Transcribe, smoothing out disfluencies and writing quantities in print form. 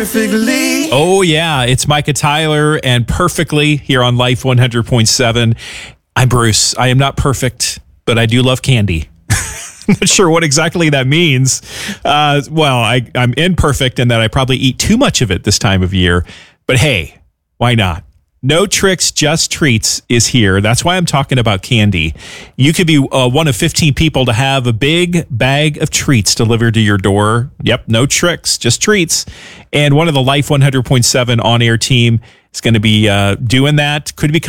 Perfectly. Oh, yeah. It's Micah Tyler and Perfectly here on Life 100.7. I'm Bruce. I am not perfect, but I do love candy. I'm not sure what exactly that means. I'm imperfect in that I probably eat too much of it this time of year. But hey, why not? No Tricks, Just Treats is here. That's why I'm talking about candy. You could be one of 15 people to have a big bag of treats delivered to your door. Yep, no tricks, just treats. And one of the Life 100.7 on-air team is going to be doing that. Could be